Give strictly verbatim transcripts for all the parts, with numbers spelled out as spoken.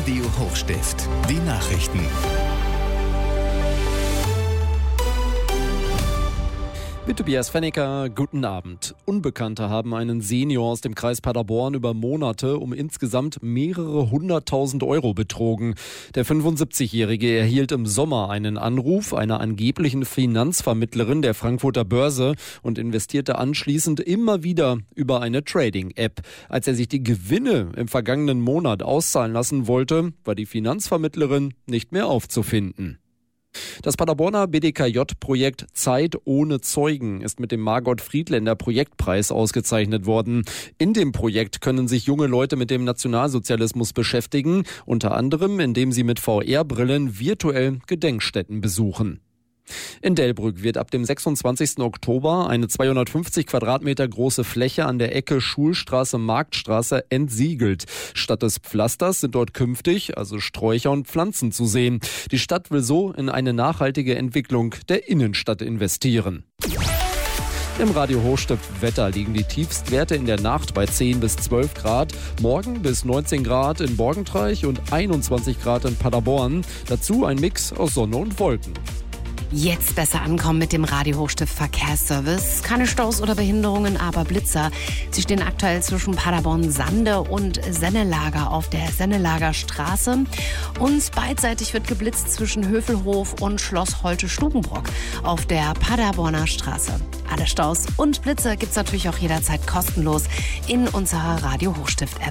Radio Hochstift. Die Nachrichten. Mit Tobias Fennecker, guten Abend. Unbekannte haben einen Senior aus dem Kreis Paderborn über Monate um insgesamt mehrere hunderttausend Euro betrogen. Der fünfundsiebzigjährige erhielt im Sommer einen Anruf einer angeblichen Finanzvermittlerin der Frankfurter Börse und investierte anschließend immer wieder über eine Trading-App. Als er sich die Gewinne im vergangenen Monat auszahlen lassen wollte, war die Finanzvermittlerin nicht mehr aufzufinden. Das Paderborner B D K J-Projekt Zeit ohne Zeugen ist mit dem Margot Friedländer Projektpreis ausgezeichnet worden. In dem Projekt können sich junge Leute mit dem Nationalsozialismus beschäftigen, unter anderem indem sie mit V R-Brillen virtuell Gedenkstätten besuchen. In Delbrück wird ab dem sechsundzwanzigsten Oktober eine zweihundertfünfzig Quadratmeter große Fläche an der Ecke Schulstraße-Marktstraße entsiegelt. Statt des Pflasters sind dort künftig also Sträucher und Pflanzen zu sehen. Die Stadt will so in eine nachhaltige Entwicklung der Innenstadt investieren. Im Radio Hochstift Wetter liegen die Tiefstwerte in der Nacht bei zehn bis zwölf Grad, morgen bis neunzehn Grad in Borgentreich und einundzwanzig Grad in Paderborn. Dazu ein Mix aus Sonne und Wolken. Jetzt besser ankommen mit dem Radio Hochstift Verkehrsservice. Keine Staus oder Behinderungen, aber Blitzer. Sie stehen aktuell zwischen Paderborn-Sande und Sennelager auf der Sennelager Straße. Und beidseitig wird geblitzt zwischen Hövelhof und Schloss Holte-Stubenbrock auf der Paderborner Straße. Alle Staus und Blitzer gibt's natürlich auch jederzeit kostenlos in unserer Radio Hochstift-App.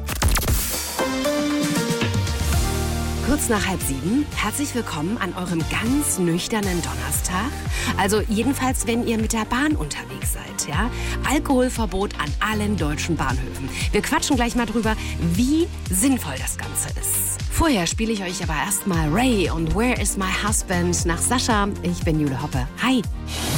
Kurz nach halb sieben, herzlich willkommen an eurem ganz nüchternen Donnerstag. Also jedenfalls, wenn ihr mit der Bahn unterwegs seid, ja? Alkoholverbot an allen deutschen Bahnhöfen. Wir quatschen gleich mal drüber, wie sinnvoll das Ganze ist. Vorher spiele ich euch aber erstmal Ray und Where is my husband nach Sascha. Ich bin Jule Hoppe. Hi!